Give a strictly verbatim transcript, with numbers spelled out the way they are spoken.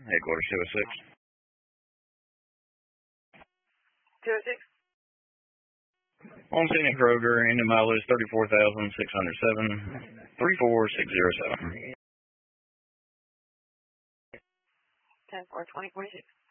Headquarters two oh six. two oh six. On scene at Kroger, engine mileage thirty-four thousand six hundred seven, three four six zero seven. ten four twenty forty-six.